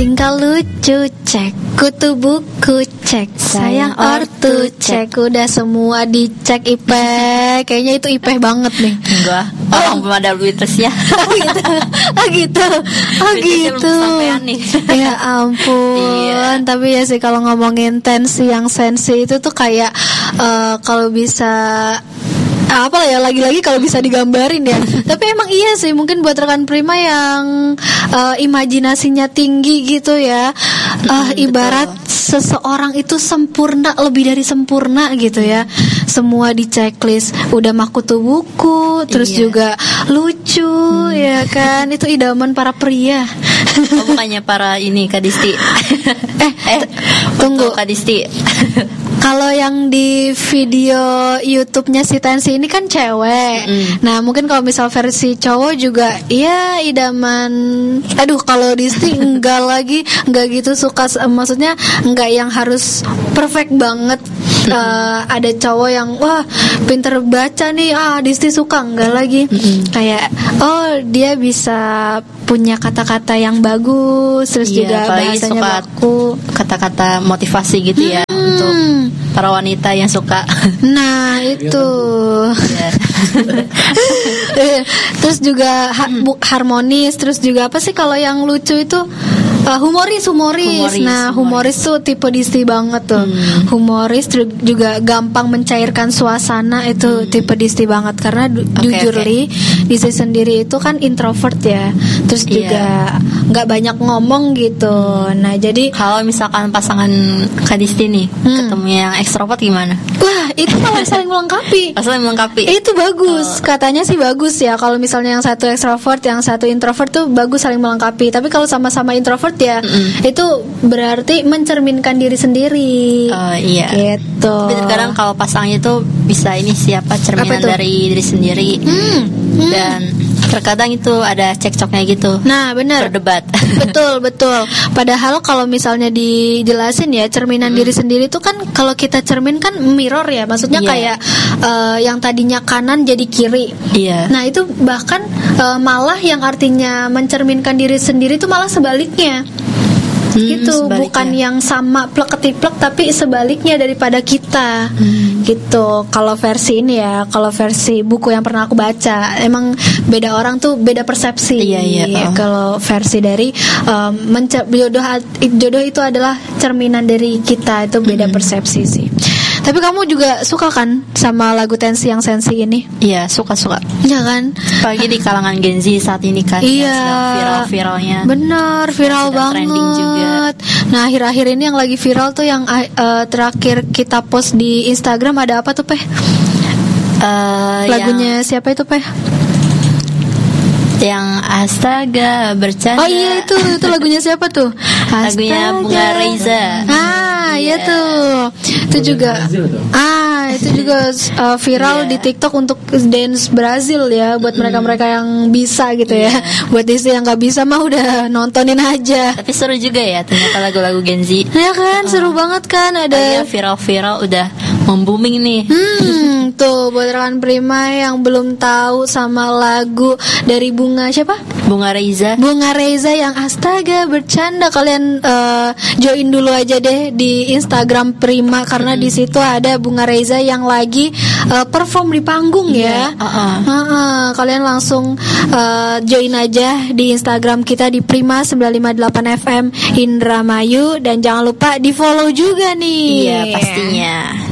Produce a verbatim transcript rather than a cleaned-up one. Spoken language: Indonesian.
tingkah lucu cek, kutu buku cek, sayang ortu cek. Udah semua dicek Ipeh. Kayaknya itu Ipeh banget nih. Enggak, orang belum ada Beatlesnya. Oh gitu, oh gitu, oh gitu. Ya ampun. Iya. Tapi ya sih kalau ngomongin tensi yang sensi itu tuh kayak uh, kalau bisa apa lah ya, lagi-lagi kalau bisa digambarin ya. Tapi emang iya sih, mungkin buat rekan Prima yang uh, imajinasinya tinggi gitu ya, uh, ibarat betul. Seseorang itu sempurna, lebih dari sempurna gitu ya. Semua di checklist, udah makutu buku, terus iya. juga lucu hmm. ya kan. Itu idaman para pria. Oh, bukannya para ini Kadisti. eh, eh tunggu Kadisti. Kalau yang di video YouTube-nya si Tensi ini kan cewek. Mm. Nah, mungkin kalau misal versi cowok juga ya idaman. Aduh, kalau Disti enggak lagi, enggak gitu suka, maksudnya enggak yang harus perfect banget. Mm. Uh, ada cowok yang wah, pinter baca nih. Ah, Disti suka, enggak lagi. Mm. Kayak oh, dia bisa punya kata-kata yang bagus, terus iya, juga bahasanya baku, kata-kata motivasi gitu ya hmm. untuk para wanita yang suka. Nah itu terus juga ha- harmonis, terus juga apa sih kalau yang lucu itu uh, humoris, humoris humoris nah humoris, humoris tuh tipe Disti banget tuh. hmm. Humoris terus juga gampang mencairkan suasana, itu hmm. tipe Disti banget. Karena du- okay, jujur okay. li Disti sendiri itu kan introvert ya, terus yeah. juga nggak banyak ngomong gitu. hmm. Nah jadi kalau misalkan pasangan Kak Disti nih hmm. ketemu yang ekstrovert gimana? Wah, itu malah saling melengkapi. Saling melengkapi. Itu bagus. Oh. Katanya sih bagus ya. Kalau misalnya yang satu ekstrovert, yang satu introvert tuh bagus saling melengkapi. Tapi kalau sama-sama introvert ya, mm-hmm. itu berarti mencerminkan diri sendiri. Oh iya. Gitu. Tapi kadang kalau pasangannya tuh bisa ini siapa cerminan dari diri sendiri. Hmm. Hmm. Dan terkadang itu ada cekcoknya gitu. Nah, benar. Berdebat. Betul, betul. Padahal kalau misalnya dijelasin ya, cerminan hmm. diri sendiri itu kan kalau kita cermin kan mirror ya. Maksudnya yeah. kayak uh, yang tadinya kanan jadi kiri. Iya. Yeah. Nah, itu bahkan uh, malah yang artinya mencerminkan diri sendiri itu malah sebaliknya. Hmm, gitu, sebaliknya. Bukan yang sama plek ketiplek, tapi sebaliknya daripada kita. hmm. Gitu. Kalau versi ini ya, kalau versi buku yang pernah aku baca, emang beda orang tuh beda persepsi. Iya, iya, oh. Kalau versi dari um, menca- jodoh jodoh itu adalah cerminan dari kita, itu beda hmm. persepsi sih. Tapi kamu juga suka kan sama lagu Tensi yang sensi ini? Iya, suka-suka. Iya kan? Apalagi di kalangan Gen Z saat ini kan, iya. yang viral-viralnya. Benar, viral banget. Trending juga. Nah, akhir-akhir ini yang lagi viral tuh yang uh, terakhir kita post di Instagram ada apa tuh, Peh? Uh, Lagunya yang... siapa itu, Peh? Yang astaga bercanda. Oh iya, itu itu lagunya siapa tuh? Astaga. Lagunya Bunga Reza. Ah, iya yeah. tuh. Itu juga ah, itu juga uh, viral yeah. di TikTok untuk dance Brazil ya, buat mm. mereka-mereka yang bisa gitu yeah. ya. Buat istri yang nggak bisa mah udah nontonin aja. Tapi seru juga ya ternyata lagu-lagu Gen Z. Ya kan, uh. seru banget kan, ada viral-viral udah membooming nih. Hmm, tuh buat rekan Prima yang belum tahu sama lagu dari Bunga siapa? Bunga Reza. Bunga Reza yang astaga bercanda, kalian uh, join dulu aja deh di Instagram Prima karena hmm. di situ ada Bunga Reza yang lagi uh, perform di panggung yeah. ya. Uh-uh. Uh-uh. Kalian langsung uh, join aja di Instagram kita di Prima sembilan lima delapan F M Indramayu, dan jangan lupa di follow juga nih. Iya, pastinya.